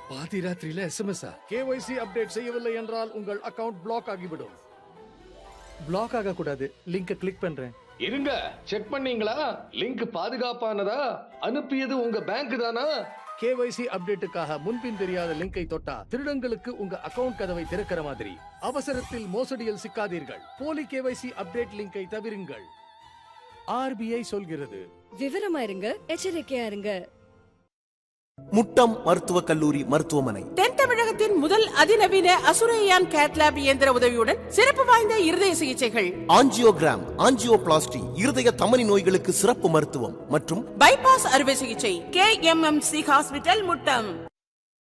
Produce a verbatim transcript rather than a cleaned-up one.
பாதி ராத்திரியில SMS KYC update செய்யவில்லை என்றால் உங்கள் அக்கவுண்ட் பிளாக் ஆகிவிடும். பிளாக் ஆக கூடாது. லிங்கை கிளிக் பண்றேன். இருங்க, செக் பண்ணீங்களா? லிங்க் பாதுகாப்பானதா? அனுப்பியது உங்க பேங்க் தானா? கேஒய்சி அப்டேட்டுக்காக முன்பின் தெரியாத லிங்கை தொட்டா திருடங்களுக்கு உங்க அக்கவுண்ட் கதவை திறக்கிற மாதிரி. அவசரத்தில் மோசடியில் சிக்காதீர்கள். போலி கேஒய்சி அப்டேட் லிங்கை தவிருங்கள். ஆர்பிஐ சொல்கிறது. விவரமா இருங்க, எச்சரிக்கையா இருங்க. முட்டம் மருத்துவக் கல்லூரி மருத்துவமனை தென் தமிழகத்தின் முதல் அதிநவீன அசுரையான் கேட்லாப் இயந்திர உதவியுடன் சிறப்பு வாய்ந்த இருதய சிகிச்சைகள், ஆஞ்சியோகிராம், ஆஞ்சியோபிளாஸ்டி, இருதய தமனி நோய்களுக்கு சிறப்பு மருத்துவம் மற்றும் பைபாஸ் அறுவை சிகிச்சை. K M M C hospital Muttam.